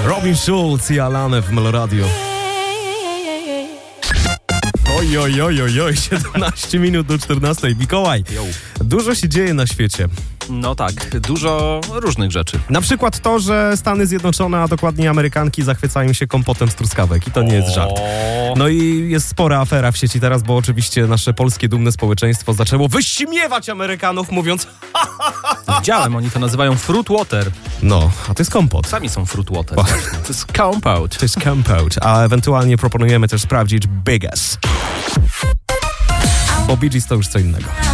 Robin Schulz i Alane w Meloradio. Oj, 17 minut do 14. Mikołaj, dużo się dzieje na świecie. No tak, dużo różnych rzeczy. Na przykład to, że Stany Zjednoczone, a dokładnie Amerykanki zachwycają się kompotem z truskawek i to nie jest żart. No i jest spora afera w sieci teraz, bo oczywiście nasze polskie dumne społeczeństwo zaczęło wyśmiewać Amerykanów, mówiąc Widziałem, oni to nazywają fruit water. no, a to jest kompot. Sami są fruit water. To jest compote. To jest compote, a ewentualnie proponujemy też sprawdzić Big Ass. Bo Bee Gees to już co innego.